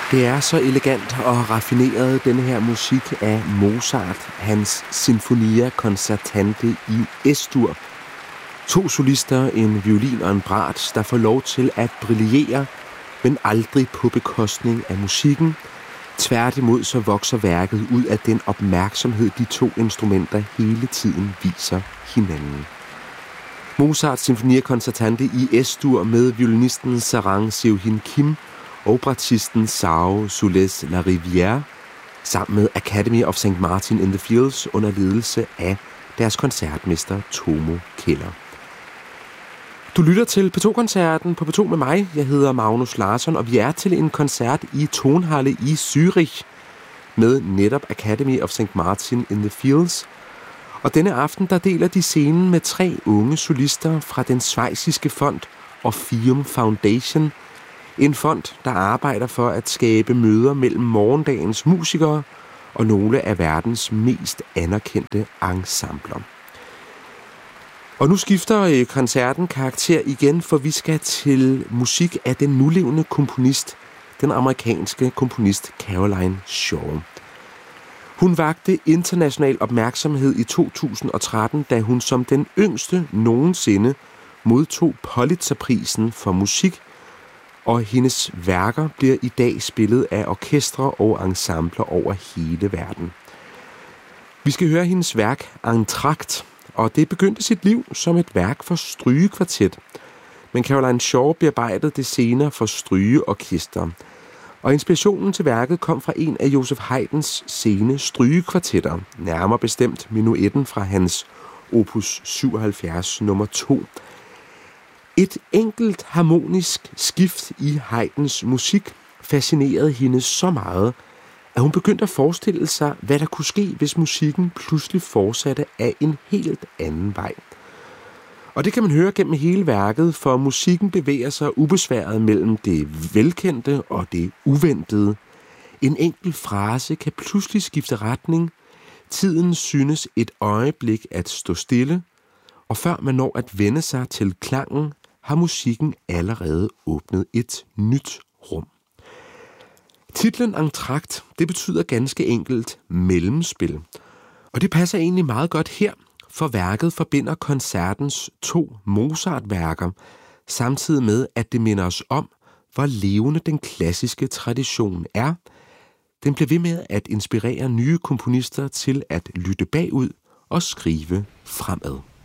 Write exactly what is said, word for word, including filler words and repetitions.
Det er så elegant og raffineret, denne her musik af Mozart, hans Sinfonia Concertante i Es-dur. To solister, en violin og en brat, der får lov til at brillere, men aldrig på bekostning af musikken. Tværtimod så vokser værket ud af den opmærksomhed, de to instrumenter hele tiden viser hinanden. Mozarts Sinfonia Concertante i Es-dur med violinisten Sarang Seohin Kim og bratisten Sao Soulez-Larivière, sammen med Academy of Saint Martin in the Fields under ledelse af deres koncertmester Tomo Keller. Du lytter til P to-koncerten på P to med mig. Jeg hedder Magnus Larsson, og vi er til en koncert i Tonhalle i Zürich med netop Academy of Saint Martin in the Fields. Og denne aften, der deler de scenen med tre unge solister fra den schweiziske fond Orpheum Foundation, en fond, der arbejder for at skabe møder mellem morgendagens musikere og nogle af verdens mest anerkendte ensembler. Og nu skifter koncerten karakter igen, for vi skal til musik af den nulevende komponist, den amerikanske komponist Caroline Shaw. Hun vakte international opmærksomhed i to tusind og tretten, da hun som den yngste nogensinde modtog Pulitzerprisen for musik, og hendes værker bliver i dag spillet af orkestre og ensembler over hele verden. Vi skal høre hendes værk Entr'acte, og det begyndte sit liv som et værk for strygekvartet. Men Caroline Shaw bearbejdede det senere for strygeorkester. Og inspirationen til værket kom fra en af Joseph Haydns sene strygekvartetter, nærmere bestemt Menuetten fra hans opus syvoghalvfjerds nummer to. Et enkelt harmonisk skift i Haydns musik fascinerede hende så meget, at hun begyndte at forestille sig, hvad der kunne ske, hvis musikken pludselig fortsatte af en helt anden vej. Og det kan man høre gennem hele værket, for musikken bevæger sig ubesværet mellem det velkendte og det uventede. En enkelt frase kan pludselig skifte retning. Tiden synes et øjeblik at stå stille, og før man når at vende sig til klangen, har musikken allerede åbnet et nyt rum. Titlen Entr'acte, det betyder ganske enkelt mellemspil. Og det passer egentlig meget godt her, for værket forbinder koncertens to Mozart-værker, samtidig med, at det minder os om, hvor levende den klassiske tradition er. Den bliver ved med at inspirere nye komponister til at lytte bagud og skrive fremad.